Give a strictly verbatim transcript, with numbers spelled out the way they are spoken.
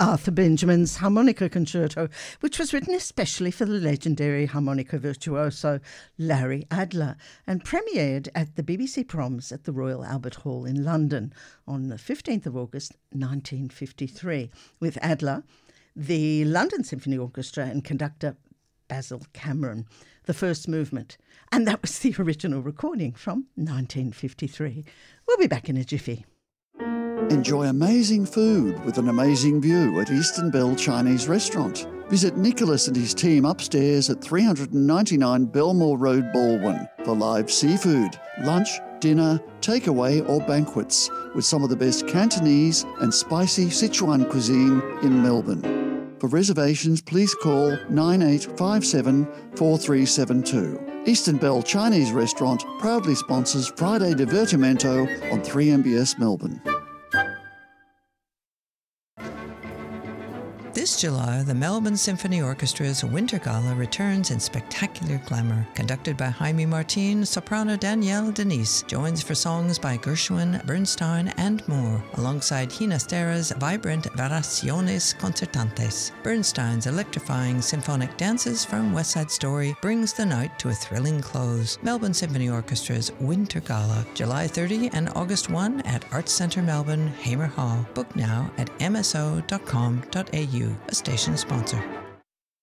Arthur Benjamin's Harmonica Concerto, which was written especially for the legendary harmonica virtuoso Larry Adler and premiered at the B B C Proms at the Royal Albert Hall in London on the fifteenth of August nineteen fifty-three, with Adler, the London Symphony Orchestra and conductor Basil Cameron, the first movement. And that was the original recording from nineteen fifty-three. We'll be back in a jiffy. Enjoy amazing food with an amazing view at Eastern Bell Chinese Restaurant. Visit Nicholas and his team upstairs at three ninety-nine Belmore Road, Baldwin for live seafood, lunch, dinner, takeaway or banquets with some of the best Cantonese and spicy Sichuan cuisine in Melbourne. For reservations, please call nine eight five seven, four three seven two. Eastern Bell Chinese Restaurant proudly sponsors Friday Divertimento on three M B S Melbourne. This July, the Melbourne Symphony Orchestra's Winter Gala returns in spectacular glamour. Conducted by Jaime Martin, soprano Danielle Denise joins for songs by Gershwin, Bernstein, and more, alongside Ginastera's vibrant Variaciones Concertantes. Bernstein's electrifying symphonic dances from West Side Story brings the night to a thrilling close. Melbourne Symphony Orchestra's Winter Gala, July thirtieth and August first at Arts Centre Melbourne, Hamer Hall. Book now at m s o dot com dot a u. A station sponsor.